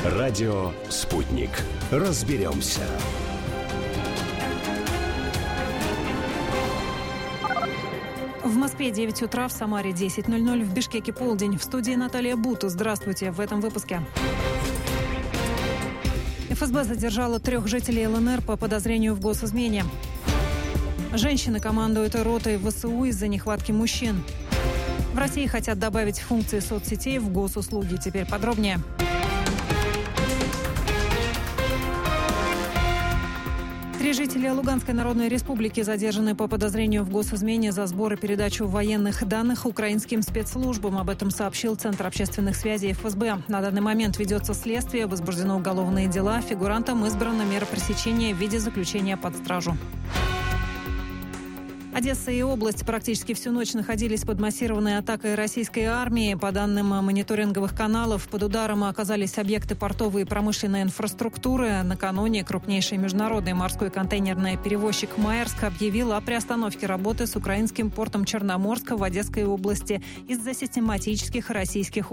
Радио «Спутник». Разберемся. В Москве 9 утра, в Самаре 10:00, в Бишкеке полдень. В студии Наталья Буту. Здравствуйте в этом выпуске. ФСБ задержала 3 жителей ЛНР по подозрению в госизмене. Женщины командуют ротой ВСУ из-за нехватки мужчин. В России хотят добавить функции соцсетей в госуслуги. Теперь подробнее. Три жителя Луганской Народной Республики задержаны по подозрению в госизмене за сбор и передачу военных данных украинским спецслужбам. Об этом сообщил Центр общественных связей ФСБ. На данный момент ведется следствие, возбуждены уголовные дела. Фигурантам избрана мера пресечения в виде заключения под стражу. Одесса и область практически всю ночь находились под массированной атакой российской армии. По данным мониторинговых каналов, под ударом оказались объекты портовой и промышленной инфраструктуры. Накануне крупнейший международный морской контейнерный перевозчик «Маерск» объявил о приостановке работы с украинским портом Черноморска в Одесской области из-за систематических российских